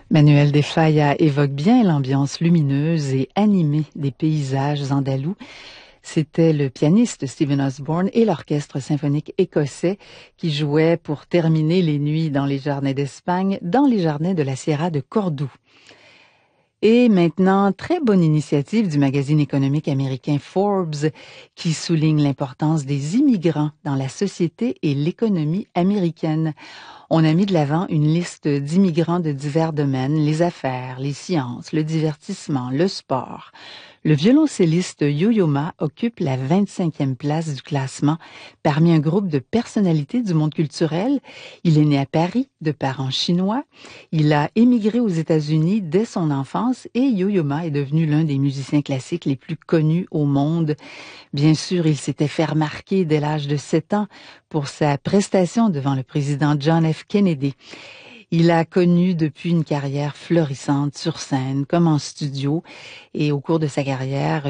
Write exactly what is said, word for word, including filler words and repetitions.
Manuel de Falla évoque bien l'ambiance lumineuse et animée des paysages andalous. C'était le pianiste Stephen Osborne et l'orchestre symphonique écossais qui jouaient pour terminer les nuits dans les jardins d'Espagne, dans les jardins de la Sierra de Cordoue. Et maintenant, très bonne initiative du magazine économique américain Forbes qui souligne l'importance des immigrants dans la société et l'économie américaine. On a mis de l'avant une liste d'immigrants de divers domaines, les affaires, les sciences, le divertissement, le sport. Le violoncelliste Yo-Yo Ma occupe la vingt-cinquième place du classement parmi un groupe de personnalités du monde culturel. Il est né à Paris, de parents chinois. Il a émigré aux États-Unis dès son enfance et Yo-Yo Ma est devenu l'un des musiciens classiques les plus connus au monde. Bien sûr, il s'était fait remarquer dès l'âge de sept ans pour sa prestation devant le président John F. Kennedy. Il a connu depuis une carrière florissante sur scène comme en studio et au cours de sa carrière,